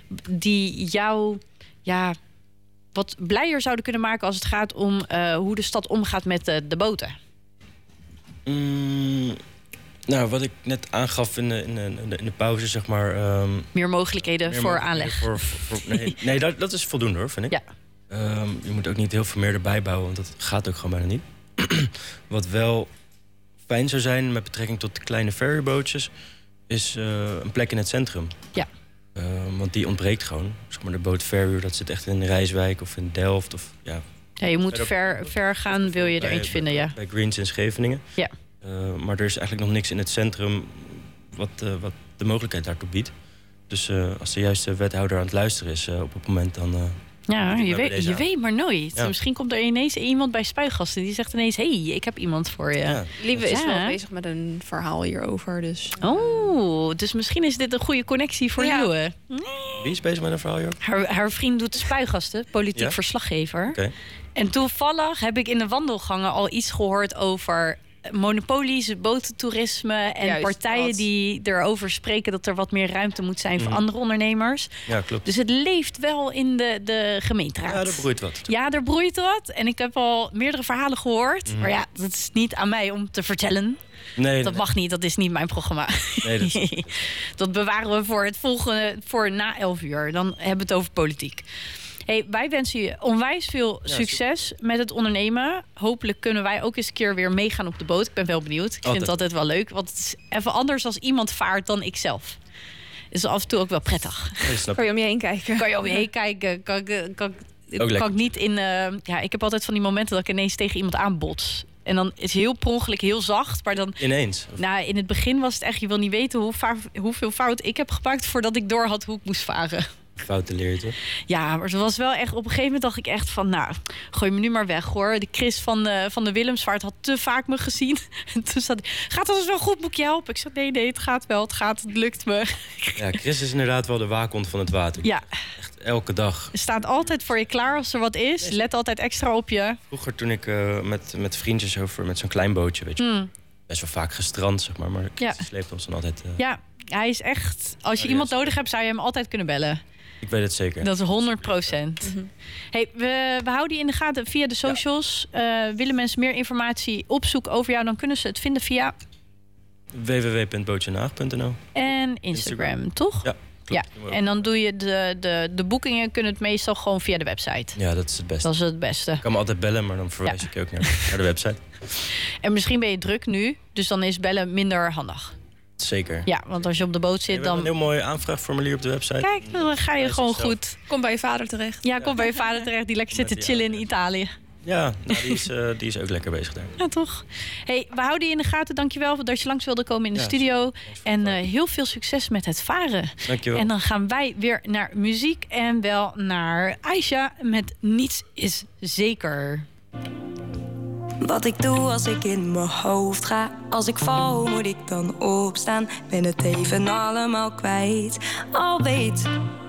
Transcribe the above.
die jou wat blijer zouden kunnen maken als het gaat om hoe de stad omgaat met de boten? Nou, wat ik net aangaf in de pauze, zeg maar... meer mogelijkheden voor aanleg. Nee, dat is voldoende hoor, vind ik. Ja. Je moet ook niet heel veel meer erbij bouwen, want dat gaat ook gewoon bijna niet. Wat wel fijn zou zijn met betrekking tot de kleine ferrybootjes... is een plek in het centrum. Ja. Want die ontbreekt gewoon. Zeg maar de boot Ferry, dat zit echt in Rijswijk of in Delft. Of, ja, je moet ver gaan, wil je er eentje vinden, ja. Bij Greens in Scheveningen. Ja. Maar er is eigenlijk nog niks in het centrum wat de mogelijkheid daartoe biedt. Dus als de juiste wethouder aan het luisteren is op het moment, dan... je weet maar nooit. Ja. Misschien komt er ineens iemand bij Spuigasten die zegt ineens... hey, ik heb iemand voor je. Ja. Lieve is wel bezig met een verhaal hierover. Dus. Dus misschien is dit een goede connectie voor Lieve. Wie is bezig met een verhaal hierover? Haar vriend doet de Spuigasten, politiek verslaggever. Okay. En toevallig heb ik in de wandelgangen al iets gehoord over... monopolies, botentoerisme en partijen die erover spreken... dat er wat meer ruimte moet zijn voor andere ondernemers. Ja, klopt. Dus het leeft wel in de gemeenteraad. Ja, er broeit wat. Ja, er broeit wat. En ik heb al meerdere verhalen gehoord. Maar ja, dat is niet aan mij om te vertellen. Nee, dat mag niet, dat is niet mijn programma. Nee, dat bewaren we voor het volgende, voor na 11:00. Dan hebben we het over politiek. Hey, wij wensen je onwijs veel succes met het ondernemen. Hopelijk kunnen wij ook eens een keer weer meegaan op de boot. Ik ben wel benieuwd. Ik vind het altijd wel leuk. Want het is even anders als iemand vaart dan ik zelf. Is af en toe ook wel prettig. Kan je om je heen kijken? Kan je om je heen kijken? Kan ik niet in... ik heb altijd van die momenten dat ik ineens tegen iemand aanbots. En dan is het heel per ongeluk heel zacht. Maar dan, ineens? Nou, in het begin was het echt... Je wil niet weten hoeveel fout ik heb gemaakt... voordat ik door had hoe ik moest varen. Fouten leer je toch? Ja, maar het was wel echt... Op een gegeven moment dacht ik echt van... Nou, gooi me nu maar weg, hoor. De Chris van de Willemsvaart had te vaak me gezien. En toen zat hij... Gaat alles wel goed? Moet ik je helpen? Ik zei, nee, het gaat wel. Het lukt me. Ja, Chris is inderdaad wel de waakhond van het water. Ja. Echt elke dag. Er staat altijd voor je klaar als er wat is. Let altijd extra op je. Vroeger toen ik met vriendjes met zo'n klein bootje, weet je... Best wel vaak gestrand, zeg maar. Maar Chris sleept ons dan altijd... Ja, hij is echt... Als je iemand nodig hebt, zou je hem altijd kunnen bellen. Ik weet het zeker. Dat is 100%. Hey, we houden je in de gaten via de socials. Willen mensen meer informatie opzoeken over jou... dan kunnen ze het vinden via... www.bootjenaag.nl En Instagram, toch? Ja. Ja, en dan doe je de boekingen... kunnen het meestal gewoon via de website. Ja, dat is het beste. Dat is het beste. Ik kan me altijd bellen, maar dan verwijs ik je ook naar de website. En misschien ben je druk nu, dus dan is bellen minder handig. Zeker. Ja, want als je op de boot zit, dan... dan... een heel mooi aanvraagformulier op de website. Kijk, dan ga je gewoon goed. Kom bij je vader terecht. Ja, kom bij je vader terecht, die lekker zit te chillen in Italië. Ja, die is ook lekker bezig daar. Ja, toch? Hey, we houden je in de gaten. Dankjewel dat je langs wilde komen in de studio. En heel veel succes met het varen. Dankjewel. En dan gaan wij weer naar muziek en wel naar Aisha met Niets is Zeker. Wat ik doe als ik in mijn hoofd ga. Als ik val, hoe moet ik dan opstaan? Ben het even allemaal kwijt. Al weet